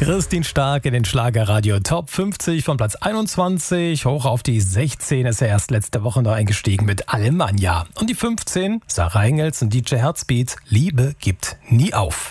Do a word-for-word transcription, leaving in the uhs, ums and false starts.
Christine Stark in den Schlagerradio Top fünfzig von Platz einundzwanzig hoch auf die sechzehn ist er erst letzte Woche noch eingestiegen mit Alemannia. Und die fünfzehn, Sarah Engels und D J Herzbeat, Liebe gibt nie auf.